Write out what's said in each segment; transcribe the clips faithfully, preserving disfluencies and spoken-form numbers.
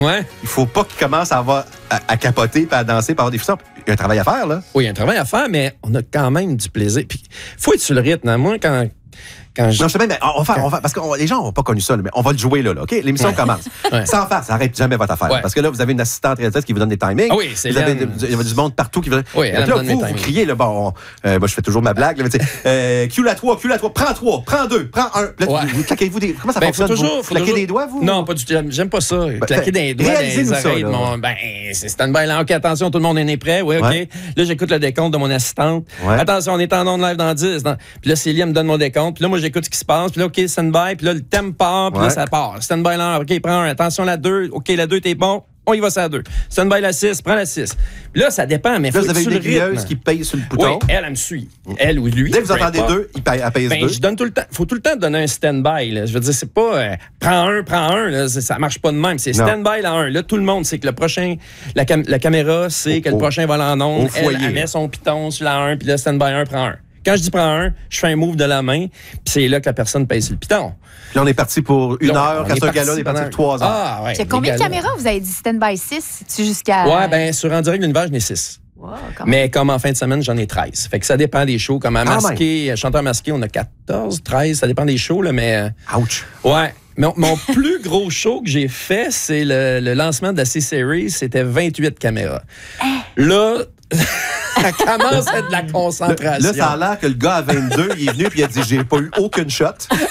Ouais. Il faut pas qu'il commence à avoir à, à capoter, puis à danser, puis à avoir des frissons. Il y a un travail à faire, là. Oui, il y a un travail à faire, mais on a quand même du plaisir. Puis, faut être sur le rythme. Hein. Moi, quand... Quand je... Non, je sais bien, mais on va faire, on va, parce que on, les gens n'ont pas connu ça, là, mais on va le jouer là, là OK? L'émission ouais. commence. Ouais. Sans faire, ça n'arrête jamais votre affaire. Ouais. Parce que là, vous avez une assistante réalisatrice qui vous donne des timings. Ah oui, c'est vous avez, Il y a du monde partout qui veut. Oui, et puis là, vous, vous criez, là, bon, euh, moi, je fais toujours ma blague, là, mais tu sais, euh, Q la trois, Q la trois, prends trois, prends deux, prends un. Là, ouais. vous, vous claquez-vous des. Comment ça ben, fonctionne? Faut toujours, vous faut claquez toujours... des doigts, vous? Non, pas du tout. J'aime pas ça. Ben, claquer des doigts, des ça, oreilles. Mon... Ben, c'est stand-by là. OK, attention, tout le monde est prêt. Oui, OK. Ouais. Là, j'écoute le décompte de mon assistante. Ouais. Attention, on est en onde live dans dix. Dans... Puis là, Célia me donne mon décompte. Puis là, moi, j'écoute ce qui se passe. Puis là, OK, stand-by. Puis là, le thème part. Puis ouais. là, ça part. Stand-by là. OK, prends un. Attention, la deux. OK, la deux, t'es bon. On y va sur la deux. Stand-by la six, prends la six. Puis là, ça dépend, mais il faut là, vous avez une aiguilleuse qui paye sur le bouton. Oui, elle, elle me suit. Elle ou lui. Dès que vous entendez deux, il paye, elle paye ben, deux. Je donne tout le temps. Il faut tout le temps donner un stand-by. Là. Je veux dire, c'est pas euh, prends un, prends un. Là, ça marche pas de même. C'est stand-by la un. Là, tout le monde sait que le prochain, la, cam- la caméra sait oh, que le prochain va en onde. Elle, elle met son piton sur la un, puis là, stand-by un, prends un. Quand je dis prends un, je fais un move de la main, puis c'est là que la personne paye sur le piton. Puis là, on est parti pour une là, heure. Quand c'est un gala, on est parti pour trois heures. Ah, ouais, c'est combien de caméras vous avez dit stand-by six? C'est jusqu'à. Ouais, bien, sur En direct de l'univers, j'en ai six. Wow, mais comme en fin de semaine, j'en ai treize. Fait que ça dépend des shows. Comme à masqué, ah, chanteur masqué, on a quatorze, treize. Ça dépend des shows, là, mais. Ouch! Ouais. Mon, mon plus gros show que j'ai fait, c'est le, le lancement de la C-Series. C'était vingt-huit caméras. Là. Ça commence à être de la concentration. Là, ça a l'air que le gars à vingt-deux, il est venu et il a dit « J'ai pas eu aucune shot. »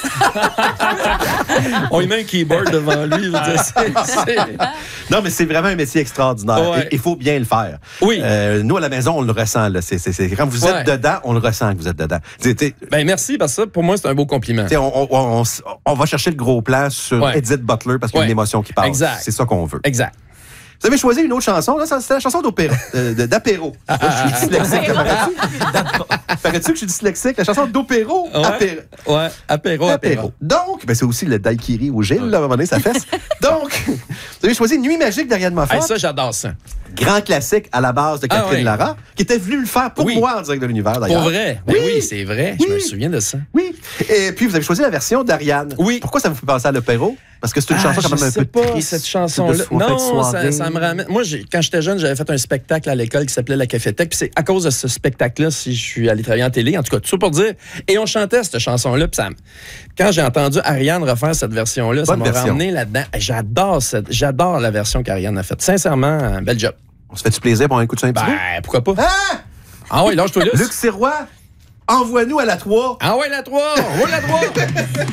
On lui met un keyboard devant lui. Je veux dire, c'est, c'est... Non, mais c'est vraiment un métier extraordinaire. Ouais. Il faut bien le faire. Oui. Euh, nous, à la maison, on le ressent. Là. C'est, c'est, c'est... Quand vous êtes ouais. dedans, on le ressent que vous êtes dedans. T'sais, t'sais... Ben, merci, parce que ça, pour moi, c'est un beau compliment. On, on, on, on va chercher le gros plan sur ouais. Edith Butler parce qu'il y a ouais. une émotion qui passe. Exact. C'est ça qu'on veut. Exact. Vous avez choisi une autre chanson, là, c'est la chanson d'opéra, euh, d'apéro. Je suis dyslexique, paraît-tu que je suis dyslexique? La chanson d'opéro, ouais, apéro. Ouais, apéro, apéro. Donc, ben c'est aussi le daiquiri au Gilles, là, à un moment donné, ça fesse. Donc, vous avez choisi Nuit magique d'Ariane Moffat. Hey, ça, j'adore ça. Grand classique à la base de Catherine ah, ouais. Lara, qui était venue le faire pour oui. moi en direct de l'univers, d'ailleurs. Pour vrai? Ben oui, oui c'est vrai. Oui. Je me souviens de ça. Oui. Et puis, vous avez choisi la version d'Ariane. Oui. Pourquoi ça vous fait penser à l'opéro? Parce que c'est une ah, chanson quand même un peu pas, triste. Cette chanson-là. Non, ça, ça me ramène. Moi, j'ai, quand j'étais jeune, j'avais fait un spectacle à l'école qui s'appelait La Cafétech. Puis c'est à cause de ce spectacle-là si je suis allé travailler en télé. En tout cas, tout ça pour dire. Et on chantait cette chanson-là. Puis ça, quand j'ai entendu Ariane refaire cette version-là, ça Bonne m'a version. ramené là-dedans. J'adore cette, j'adore la version qu'Ariane a faite. Sincèrement, bel job. On se fait du plaisir pour un coup de un petit ben, peu? Pourquoi pas? Ah! Ah oui, lâche-toi là. Luc Sirois, envoie-nous à la trois. Ah ouais, la trois! On va la trois!